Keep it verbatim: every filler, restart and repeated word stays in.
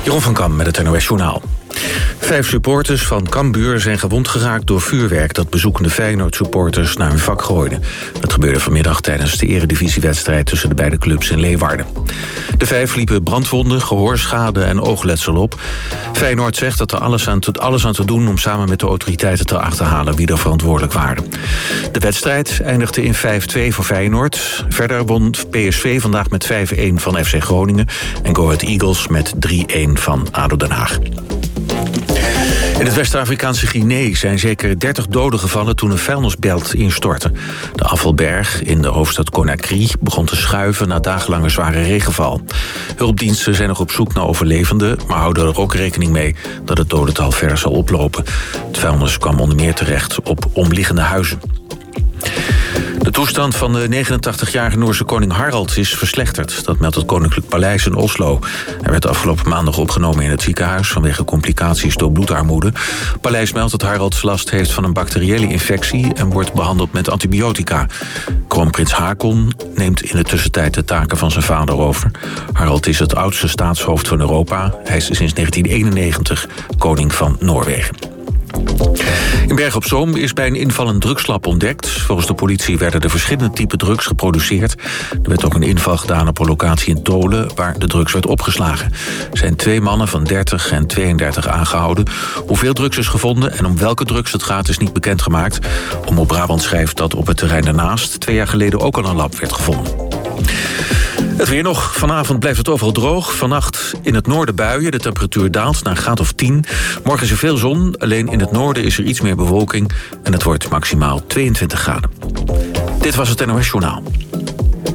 Jeroen van Kam met het N O S Journaal. Vijf supporters van Cambuur zijn gewond geraakt door vuurwerk dat bezoekende Feyenoord-supporters naar hun vak gooiden. Dat gebeurde vanmiddag tijdens de eredivisiewedstrijd tussen de beide clubs in Leeuwarden. De vijf liepen brandwonden, gehoorschade en oogletsel op. Feyenoord zegt dat er alles aan, te, alles aan te doen om samen met de autoriteiten te achterhalen wie er verantwoordelijk waren. De wedstrijd eindigde in vijf twee voor Feyenoord. Verder won P S V vandaag met vijf-een van F C Groningen en Go Ahead Eagles met drie-een van A D O Den Haag. In het West-Afrikaanse Guinea zijn zeker dertig doden gevallen toen een vuilnisbelt instortte. De afvalberg in de hoofdstad Conakry begon te schuiven na dagenlange zware regenval. Hulpdiensten zijn nog op zoek naar overlevenden, maar houden er ook rekening mee dat het dodental verder zal oplopen. Het vuilnis kwam onder meer terecht op omliggende huizen. De toestand van de negenentachtigjarige Noorse koning Harald is verslechterd. Dat meldt het Koninklijk Paleis in Oslo. Hij werd afgelopen maandag opgenomen in het ziekenhuis vanwege complicaties door bloedarmoede. Het paleis meldt dat Harald last heeft van een bacteriële infectie en wordt behandeld met antibiotica. Kroonprins Haakon neemt in de tussentijd de taken van zijn vader over. Harald is het oudste staatshoofd van Europa. Hij is sinds negentien eenennegentig koning van Noorwegen. In Bergen op Zoom is bij een inval een drugslab ontdekt. Volgens de politie werden er verschillende typen drugs geproduceerd. Er werd ook een inval gedaan op een locatie in Tolen waar de drugs werd opgeslagen. Er zijn twee mannen van dertig en tweeëndertig aangehouden. Hoeveel drugs is gevonden en om welke drugs het gaat is niet bekendgemaakt. Omroep Brabant schrijft dat op het terrein daarnaast twee jaar geleden ook al een lab werd gevonden. Het weer nog. Vanavond blijft het overal droog. Vannacht in het noorden buien. De temperatuur daalt naar een graad of tien. Morgen is er veel zon. Alleen in het noorden is er iets meer bewolking. En het wordt maximaal tweeëntwintig graden. Dit was het N O S Journaal.